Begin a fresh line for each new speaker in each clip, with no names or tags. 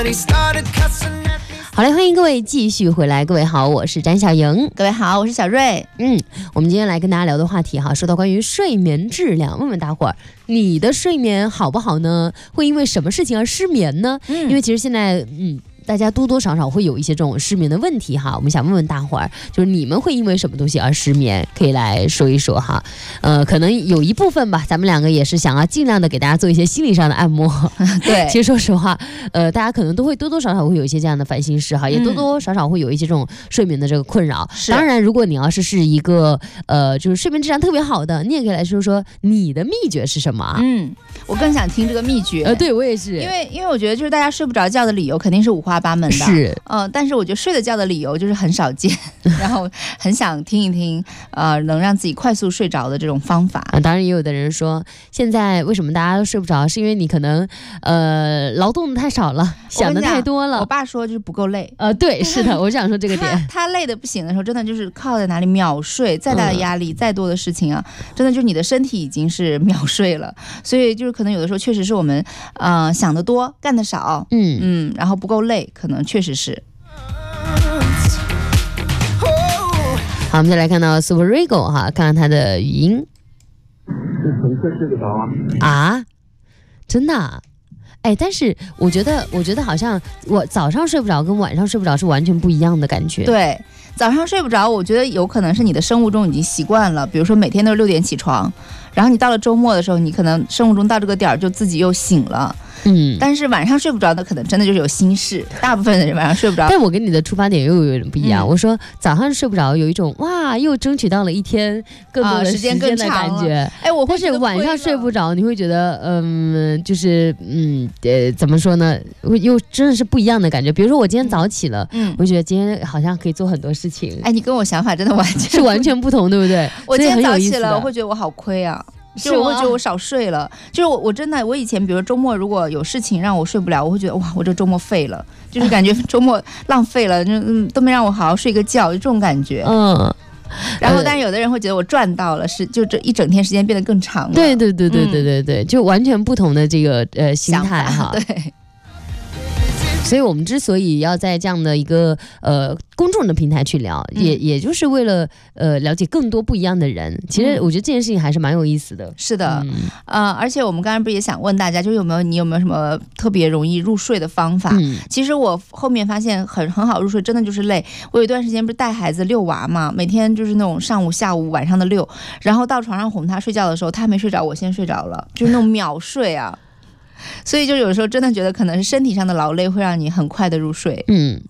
好嘞，欢迎各位继续回来。各位好，我是展小莹。
各位好，我是小瑞。
我们今天来跟大家聊的话题哈，说到关于睡眠质量，问问大伙儿，你的睡眠好不好呢？会因为什么事情而失眠呢？因为其实现在大家多多少少会有一些这种失眠的问题哈，我们想问问大伙儿，就是你们会因为什么东西而失眠？可以来说一说哈。可能有一部分吧，咱们两个也是想要尽量的给大家做一些心理上的按摩。
对，
其实说实话，大家可能都会多多少少会有一些这样的烦心事哈，也多多少少会有一些这种睡眠的这个困扰。当然，如果你要是一个就是睡眠质量特别好的，你也可以来说说你的秘诀是什么啊？
我更想听这个秘诀。
对我也是，
因为我觉得就是大家睡不着觉的理由肯定是五花八门的。
是，
但是我觉得睡得觉的理由就是很少见，然后很想听一听，能让自己快速睡着的这种方法。
当然也有的人说，现在为什么大家都睡不着，是因为你可能劳动的太少了，想的太多了。
我爸说就是不够累。
对，是的，我想说这个点。
他累的不行的时候，真的就是靠在哪里秒睡，再大的压力，再多的事情啊，真的就是你的身体已经是秒睡了。所以就是可能有的时候确实是我们想得多，干得少，然后不够累，可能确实是。
好，我们再来看到 Super Rigo 哈，看看他的语音。
纯粹睡得着
啊？真的啊？但是我觉得好像我早上睡不着跟晚上睡不着是完全不一样的感觉。
对，早上睡不着，我觉得有可能是你的生物钟已经习惯了，比如说每天都是6点起床，然后你到了周末的时候，你可能生物钟到这个点就自己又醒了。但是晚上睡不着的可能真的就是有心事，大部分的人晚上睡不着。
但我跟你的出发点又有点不一样。我说早上睡不着，有一种哇，又争取到了一天更多的时间的感觉。
我会
但是晚上睡不着，你会觉得就是怎么说呢？又真的是不一样的感觉。比如说我今天早起了，我觉得今天好像可以做很多事情。
你跟我想法真的
完全不同，对不对？
我今天早起了，我会觉得我好亏啊。就是我会觉得我少睡了，就是我真的，我以前比如周末如果有事情让我睡不了，我会觉得哇，我这周末废了，就是感觉周末浪费了，都没让我好好睡个觉，就这种感觉。然后但是有的人会觉得我赚到了，就这一整天时间变得更长了。
对，就完全不同的这个心态哈。
对。
所以我们之所以要在这样的一个公众的平台去聊，也就是为了了解更多不一样的人。其实我觉得这件事情还是蛮有意思的。
是的，而且我们刚才不是也想问大家，就是你有没有什么特别容易入睡的方法？其实我后面发现很好入睡，真的就是累。我有一段时间不是带孩子遛娃嘛，每天就是那种上午、下午、晚上的遛，然后到床上哄他睡觉的时候，他没睡着，我先睡着了，就是那种秒睡啊。所以就有时候真的觉得可能是身体上的劳累会让你很快的入睡。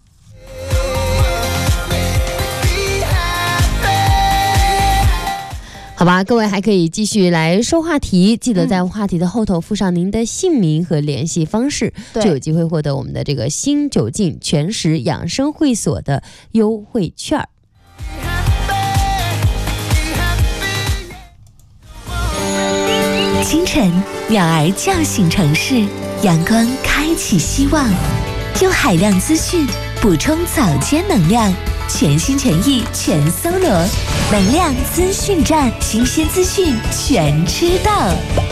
好吧，各位还可以继续来说话题，记得在话题的后头附上您的姓名和联系方式，就有机会获得我们的这个新九境全食养生会所的优惠券。
清晨，鸟儿叫醒城市，阳光开启希望，用海量资讯补充早间能量，全心全意全搜罗，能量资讯站，新鲜资讯全知道。